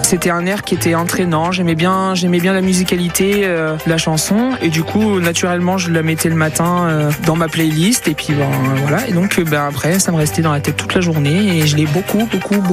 C'était un air qui était entraînant. J'aimais bien la musicalité de la chanson. Et du coup, naturellement, je la mettais le matin dans ma playlist. Et puis, voilà. Et donc, après, ça me restait dans la tête toute la journée. Et je l'ai beaucoup